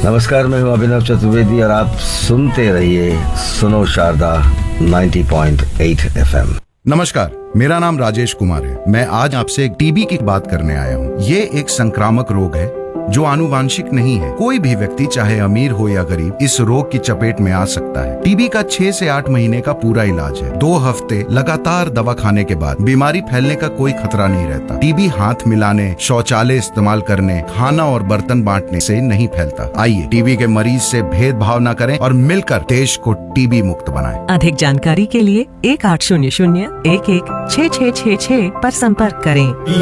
नमस्कार, मैं हूं अभिनव चतुर्वेदी और आप सुनते रहिए सुनो शारदा 90.8 FM। नमस्कार, मेरा नाम राजेश कुमार है। मैं आज आपसे टीबी की बात करने आया हूँ। ये एक संक्रामक रोग है जो आनुवांशिक नहीं है। कोई भी व्यक्ति चाहे अमीर हो या गरीब इस रोग की चपेट में आ सकता है। टीबी का 6 से 8 महीने का पूरा इलाज है। 2 हफ्ते लगातार दवा खाने के बाद बीमारी फैलने का कोई खतरा नहीं रहता। टीबी हाथ मिलाने, शौचालय इस्तेमाल करने, खाना और बर्तन बांटने से नहीं फैलता। आइए टीबी के मरीज से भेदभाव न करें और मिलकर देश को टीबी मुक्त बनाएं। अधिक जानकारी के लिए 1800 11 6666 पर संपर्क करें।